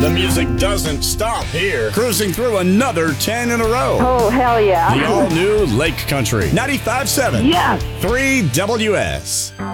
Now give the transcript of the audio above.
The music doesn't stop here. Cruising through another 10 in a row. Oh, hell yeah. The all-new Lake Country 95.7. Yes. 3WS.